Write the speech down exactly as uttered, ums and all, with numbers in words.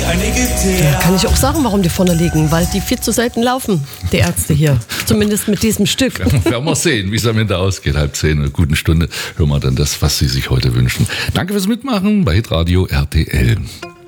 Ja, kann ich auch sagen, warum die vorne liegen, weil die viel zu selten laufen, die Ärzte hier. Zumindest mit diesem Stück. Ja, werden wir sehen, wie es am Ende ausgeht. Halb zehn, in einer guten Stunde hören wir dann das, was Sie sich heute wünschen. Danke fürs Mitmachen bei Hitradio R T L.